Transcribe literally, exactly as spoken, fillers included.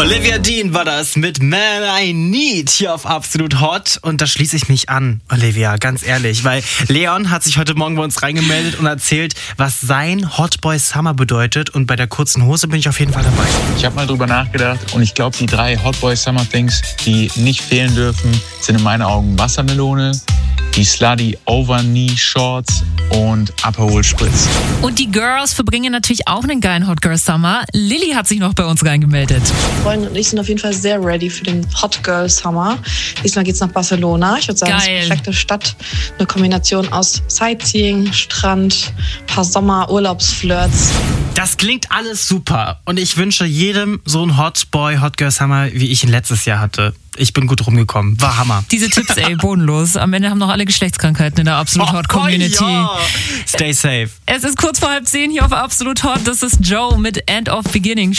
Olivia Dean war das mit Man I Need hier auf Absolut Hot. Und da schließe ich mich an, Olivia, ganz ehrlich. Weil Leon hat sich heute Morgen bei uns reingemeldet und erzählt, was sein Hot Boy Summer bedeutet. Und bei der kurzen Hose bin ich auf jeden Fall dabei. Ich habe mal drüber nachgedacht und ich glaube, die drei Hot Boy Summer Things, die nicht fehlen dürfen, sind in meinen Augen Wassermelone, die Slutty Over-Knee Shorts und Aperol Spritz. Und die Girls verbringen natürlich auch einen geilen Hot Girl Summer. Lilly hat sich noch bei uns reingemeldet. Freunde und ich sind auf jeden Fall sehr ready für den Hot Girl Summer. Diesmal geht's nach Barcelona. Ich würde sagen, es ist eine perfekte Stadt. Eine Kombination aus Sightseeing, Strand, paar Sommer-Urlaubsflirts. Das klingt alles super. Und ich wünsche jedem so einen Hot Boy, Hot Girl Summer, wie ich ihn letztes Jahr hatte. Ich bin gut rumgekommen. War Hammer. Diese Tipps, ey, bodenlos. Am Ende haben noch alle Geschlechtskrankheiten in der Absolut Hot Community. Oh, ja. Stay safe. Es ist kurz vor halb zehn hier auf Absolut Hot. Das ist Joe mit End of Beginning.